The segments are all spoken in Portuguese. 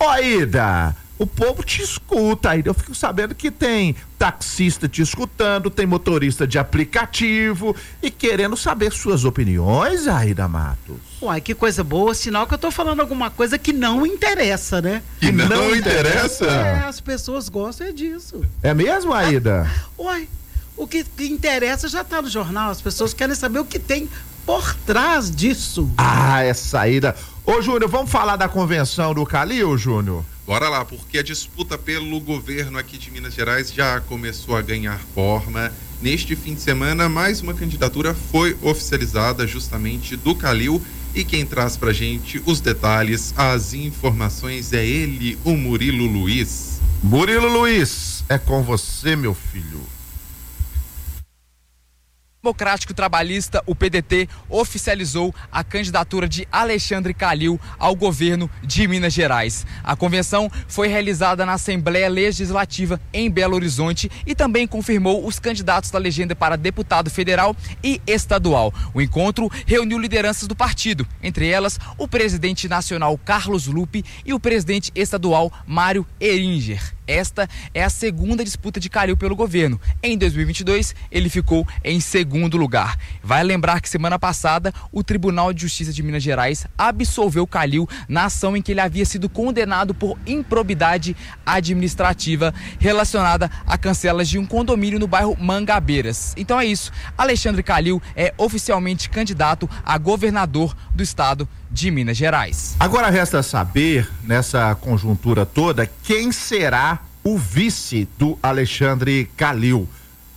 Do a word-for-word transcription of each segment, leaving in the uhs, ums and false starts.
Ó, Aida, o povo te escuta, Aida. Eu fico sabendo que tem taxista te escutando, tem motorista de aplicativo e querendo saber suas opiniões, Aida Matos. Uai, que coisa boa, sinal que eu tô falando alguma coisa que não interessa, né? Que não, não interessa? É, as pessoas gostam é disso. É mesmo, Aida? Uai, o que, que interessa já tá no jornal, as pessoas querem saber o que tem por trás disso. Ah, essa Aida. Ô, Júnior, vamos falar da convenção do Calil, Júnior? Bora lá, porque a disputa pelo governo aqui de Minas Gerais já começou a ganhar forma. Neste fim de semana, mais uma candidatura foi oficializada justamente do Calil. E quem traz pra gente os detalhes, as informações, é ele, o Murilo Luiz. Murilo Luiz, é com você, meu filho. Democrático Trabalhista, o P D T, oficializou a candidatura de Alexandre Calil ao governo de Minas Gerais. A convenção foi realizada na Assembleia Legislativa em Belo Horizonte e também confirmou os candidatos da legenda para deputado federal e estadual. O encontro reuniu lideranças do partido, entre elas o presidente nacional Carlos Lupe e o presidente estadual Mário Eringer. Esta é a segunda disputa de Calil pelo governo. Em dois mil e vinte e dois, ele ficou em segundo lugar. Vai lembrar que semana passada, o Tribunal de Justiça de Minas Gerais absolveu Calil na ação em que ele havia sido condenado por improbidade administrativa relacionada a cancelas de um condomínio no bairro Mangabeiras. Então é isso. Alexandre Calil é oficialmente candidato a governador do estado de Minas Gerais. Agora resta saber, nessa conjuntura toda, quem será o vice do Alexandre Calil.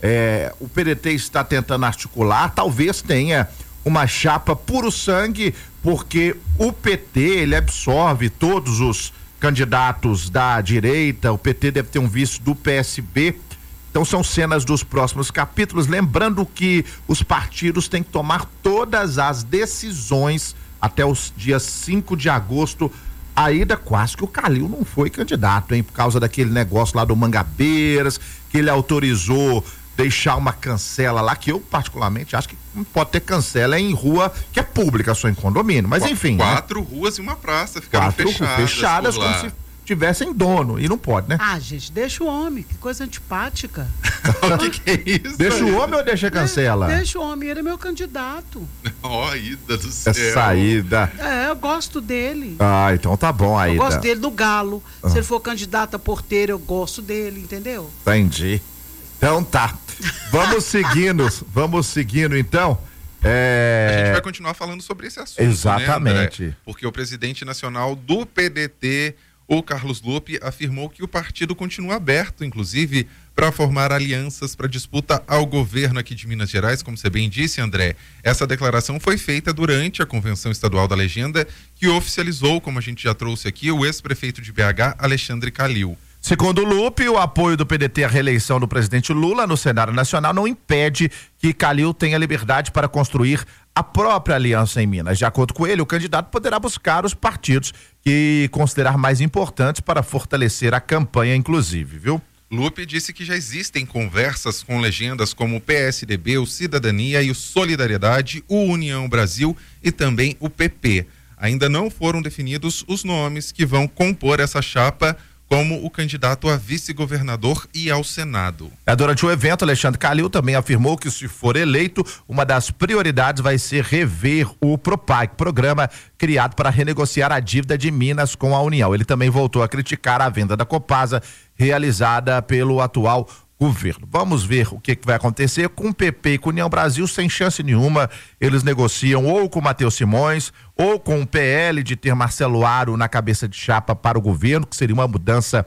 É, o P D T está tentando articular, talvez tenha uma chapa puro sangue, porque o P T, ele absorve todos os candidatos da direita, o P T deve ter um vice do P S B, então são cenas dos próximos capítulos, lembrando que os partidos têm que tomar todas as decisões até os dias cinco de agosto. Ainda quase que o Calil não foi candidato, hein? Por causa daquele negócio lá do Mangabeiras, que ele autorizou deixar uma cancela lá, que eu particularmente acho que não pode ter cancela em rua que é pública, só em condomínio, mas Qu- enfim. Quatro né? ruas e uma praça ficaram Quatro fechadas. fechadas como se tivessem dono, e não pode, né? Ah, gente, deixa o homem, que coisa antipática. O que, que é isso? Deixa o homem ou deixa cancela? De, deixa o homem, ele é meu candidato. Ó, oh, ida do céu. Essa ida. É, eu gosto dele. Ah, então tá bom, Aida. Eu gosto dele do Galo. Ah. Se ele for candidato a porteiro, eu gosto dele, entendeu? Entendi. Então tá. Vamos seguindo, vamos seguindo então. É... A gente vai continuar falando sobre esse assunto. Exatamente. Né, André? Porque o presidente nacional do P D T, o Carlos Lupe, afirmou que o partido continua aberto, inclusive, para formar alianças para disputa ao governo aqui de Minas Gerais, como você bem disse, André. Essa declaração foi feita durante a Convenção Estadual da Legenda, que oficializou, como a gente já trouxe aqui, o ex-prefeito de B H, Alexandre Calil. Segundo o Lupe, o apoio do P D T à reeleição do presidente Lula no cenário nacional não impede que Calil tenha liberdade para construir a própria aliança em Minas. De acordo com ele, o candidato poderá buscar os partidos que considerar mais importantes para fortalecer a campanha, inclusive, viu? Lupe disse que já existem conversas com legendas como o P S D B, o Cidadania e o Solidariedade, o União Brasil e também o P P. Ainda não foram definidos os nomes que vão compor essa chapa como o candidato a vice-governador e ao Senado. Durante o evento, Alexandre Calil também afirmou que, se for eleito, uma das prioridades vai ser rever o PROPAG, programa criado para renegociar a dívida de Minas com a União. Ele também voltou a criticar a venda da Copasa realizada pelo atual governo. Vamos ver o que, que vai acontecer com o P P e com a União Brasil. Sem chance nenhuma, eles negociam ou com o Matheus Simões ou com o P L de ter Marcelo Aro na cabeça de chapa para o governo, que seria uma mudança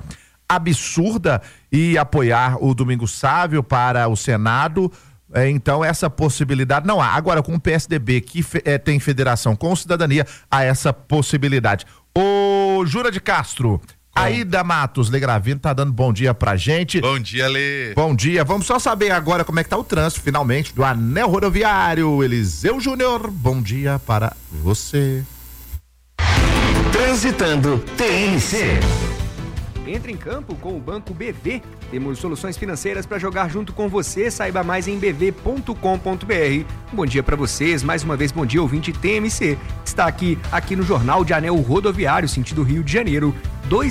absurda, e apoiar o Domingos Sávio para o Senado. É, então essa possibilidade não há. Agora, com o P S D B, que é, tem federação com Cidadania, há essa possibilidade. Ô Jura de Castro, Aida Matos, Legravino, tá dando bom dia pra gente. Bom dia, Lê. Bom dia, vamos só saber agora como é que tá o trânsito, finalmente, do Anel Rodoviário. Eliseu Júnior, bom dia para você. Transitando T N C. Entre em campo com o Banco B V. Temos soluções financeiras para jogar junto com você. Saiba mais em b v ponto com ponto b r. Bom dia para vocês. Mais uma vez, bom dia, ouvinte T M C. Está aqui, aqui no Jornal de Anel Rodoviário, sentido Rio de Janeiro.